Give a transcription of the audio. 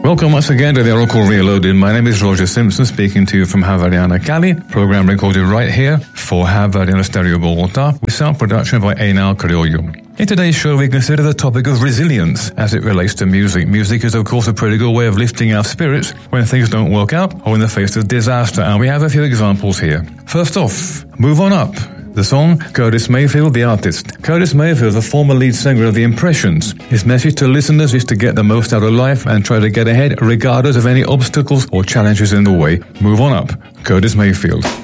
Welcome once again to the Oracle Reloaded. My name is Roger Simpson, speaking to you from Havariana, Cali. Program recorded right here for Havariana Stereo Bogota, with sound production by Einal Criollo. In today's show, we consider the topic of resilience as it relates to music. Music is, of course, a pretty good way of lifting our spirits when things don't work out or in the face of disaster, and we have a few examples here. First off, Move On Up. The song, Curtis Mayfield, the artist. Curtis Mayfield, the former lead singer of The Impressions. His message to listeners is to get the most out of life and try to get ahead regardless of any obstacles or challenges in the way. Move on up. Curtis Mayfield.